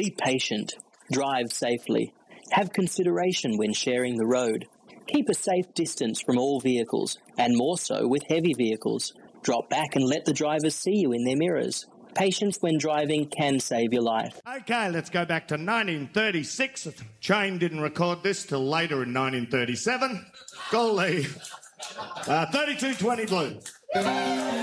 Be patient. Drive safely. Have consideration when sharing the road. Keep a safe distance from all vehicles, and more so with heavy vehicles. Drop back and let the drivers see you in their mirrors. Patience when driving can save your life. Okay, let's go back to 1936. Chain didn't record this till later in 1937. Goal lead. 32-20 Blues.